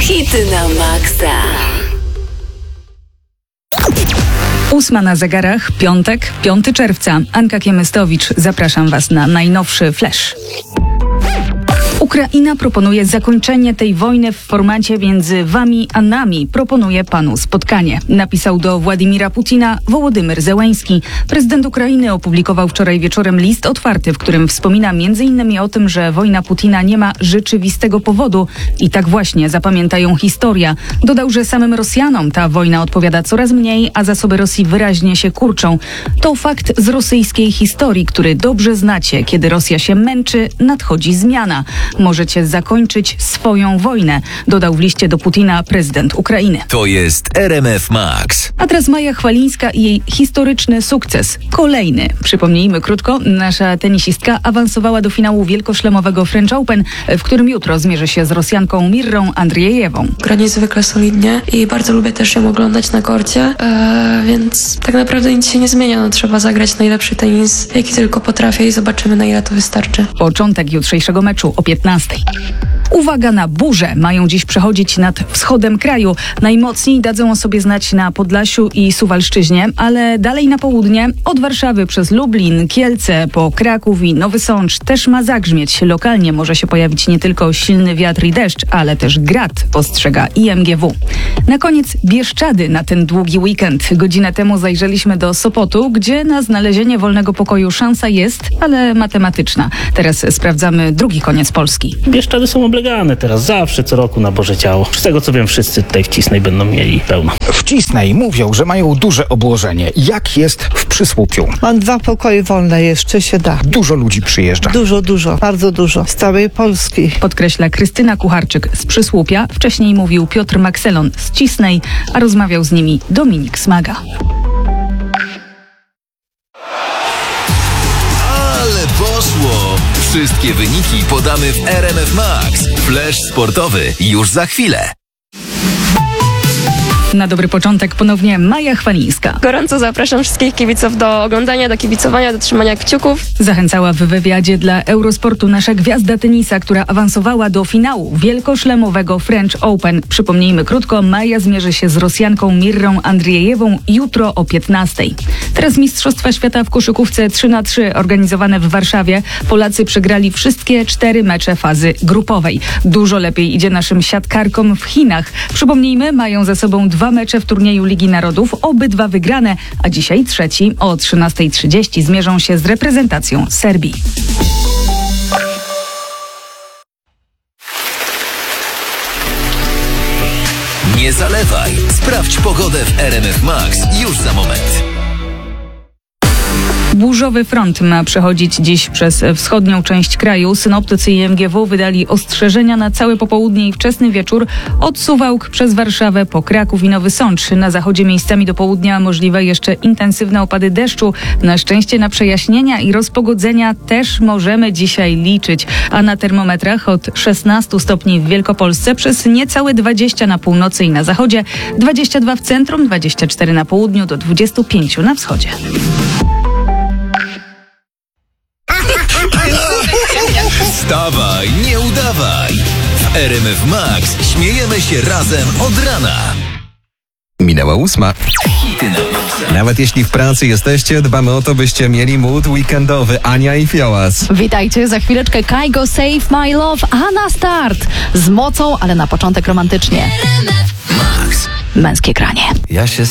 Hity na maksa. 8 na zegarach, piątek, 5 czerwca. Anka Kiemystowicz, zapraszam Was na najnowszy flash. Ukraina proponuje zakończenie tej wojny w formacie między wami a nami. Proponuje panu spotkanie. Napisał do Władimira Putina Wołodymyr Zełenski. Prezydent Ukrainy opublikował wczoraj wieczorem list otwarty, w którym wspomina m.in. o tym, że wojna Putina nie ma rzeczywistego powodu i tak właśnie zapamiętają historia. Dodał, że samym Rosjanom ta wojna odpowiada coraz mniej, a zasoby Rosji wyraźnie się kurczą. To fakt z rosyjskiej historii, który dobrze znacie. Kiedy Rosja się męczy, nadchodzi zmiana. Możecie zakończyć swoją wojnę, dodał w liście do Putina prezydent Ukrainy. To jest RMF Max. A teraz Maja Chwalińska i jej historyczny sukces. Kolejny. Przypomnijmy krótko, nasza tenisistka awansowała do finału wielkoszlemowego French Open, w którym jutro zmierzy się z Rosjanką Mirrą Andriejewą. Gra niezwykle solidnie i bardzo lubię też ją oglądać na korcie, więc tak naprawdę nic się nie zmienia. No, trzeba zagrać najlepszy tenis, jaki tylko potrafię i zobaczymy, na ile to wystarczy. Początek jutrzejszego meczu o 15:00. Uwaga na burze. Mają dziś przechodzić nad wschodem kraju. Najmocniej dadzą o sobie znać na Podlasiu i Suwalszczyźnie, ale dalej na południe od Warszawy przez Lublin, Kielce, po Kraków i Nowy Sącz też ma zagrzmieć. Lokalnie może się pojawić nie tylko silny wiatr i deszcz, ale też grad, ostrzega IMGW. Na koniec Bieszczady na ten długi weekend. Godzinę temu zajrzeliśmy do Sopotu, gdzie na znalezienie wolnego pokoju szansa jest, ale matematyczna. Teraz sprawdzamy drugi koniec Polski. Bieszczady są oblegane teraz zawsze, co roku na Boże Ciało. Z tego co wiem, wszyscy tutaj w Cisnej będą mieli pełno. W Cisnej mówią, że mają duże obłożenie. Jak jest w Przysłupiu? Mam 2 pokoje wolne, jeszcze się da. Dużo ludzi przyjeżdża. Dużo, bardzo dużo. Z całej Polski. Podkreśla Krystyna Kucharczyk z Przysłupia. Wcześniej mówił Piotr Makselon z Cisnej, a rozmawiał z nimi Dominik Smaga. Ale poszło! Wszystkie wyniki podamy w RMF Max. Flash sportowy już za chwilę. Na dobry początek ponownie Maja Chwalińska. Gorąco zapraszam wszystkich kibiców do oglądania, do kibicowania, do trzymania kciuków. Zachęcała w wywiadzie dla Eurosportu nasza gwiazda tenisa, która awansowała do finału wielkoszlemowego French Open. Przypomnijmy krótko, Maja zmierzy się z Rosjanką Mirrą Andriejewą jutro o 15:00. Teraz Mistrzostwa Świata w koszykówce 3x3 organizowane w Warszawie. Polacy przegrali wszystkie 4 mecze fazy grupowej. Dużo lepiej idzie naszym siatkarkom w Chinach. Przypomnijmy, mają za sobą 2 mecze w turnieju Ligi Narodów, obydwa wygrane, a dzisiaj trzeci o 13:30 zmierzą się z reprezentacją Serbii. Nie zalewaj. Sprawdź pogodę w RMF Max już za moment. Burzowy front ma przechodzić dziś przez wschodnią część kraju. Synoptycy IMGW wydali ostrzeżenia na całe popołudnie i wczesny wieczór od Suwałk przez Warszawę po Kraków i Nowy Sącz. Na zachodzie miejscami do południa możliwe jeszcze intensywne opady deszczu. Na szczęście na przejaśnienia i rozpogodzenia też możemy dzisiaj liczyć. A na termometrach od 16 stopni w Wielkopolsce przez niecałe 20 na północy i na zachodzie, 22 w centrum, 24 na południu, do 25 na wschodzie. Wstawaj, nie udawaj. W RMF Max śmiejemy się razem od rana. Minęła 8:00. Nawet jeśli w pracy jesteście, dbamy o to, byście mieli mood weekendowy. Ania i Fiołas. Witajcie, za chwileczkę Kygo Save My Love, a na start z mocą, ale na początek romantycznie. Max. Męskie granie. Ja się